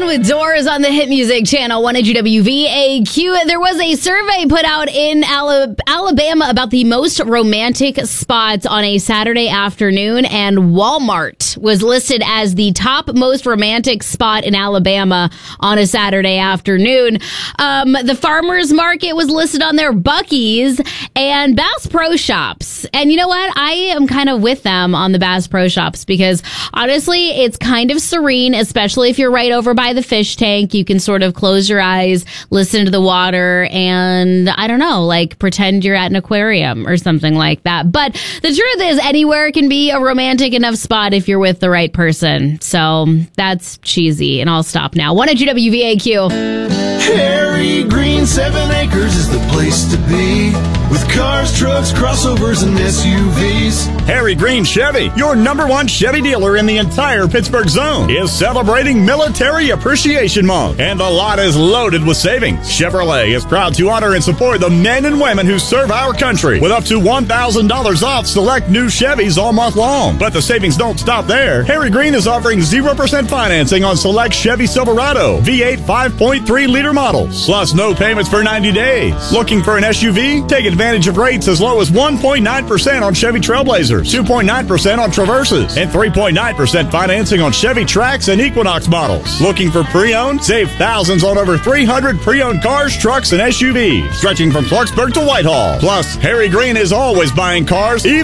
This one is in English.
with Doors on the Hit Music Channel 100 WVAQ. There was a survey put out in Alabama about the most romantic spots on a Saturday afternoon, and Walmart was listed as the top most romantic spot in Alabama on a Saturday afternoon. The Farmers Market was listed on there, Buc-ee's, and Bass Pro Shops. And you know what? I am kind of with them on the Bass Pro Shops because honestly, it's kind of serene, especially if you're right over by the fish tank. You can sort of close your eyes, listen to the water, and I don't know, like pretend you're at an aquarium or something like that. But the truth is, anywhere can be a romantic enough spot if you're with the right person. So that's cheesy, and I'll stop now. 100 WVAQ. Harry Green 7 Acres is the place to be, with cars, trucks, crossovers, and SUVs. Harry Green Chevy, your #1 Chevy dealer in the entire Pittsburgh zone, is celebrating Military Appreciation Month, and the lot is loaded with savings. Chevrolet is proud to honor and support the men and women who serve our country with up to $1,000 off select new Chevys all month long. But the savings don't stop there. Harry Green is offering 0% financing on select Chevy Silverado V8 5.3-liter models, plus no payments for 90 days. Looking for an SUV? Take advantage of rates as low as 1.9% on Chevy Trailblazers, 2.9% on Traverses, and 3.9% financing on Chevy Trax and Equinox models. Looking for pre-owned? Save thousands on over 300 pre-owned cars, trucks, and SUVs, stretching from Clarksburg to Whitehall. Plus, Harry Green is always buying cars,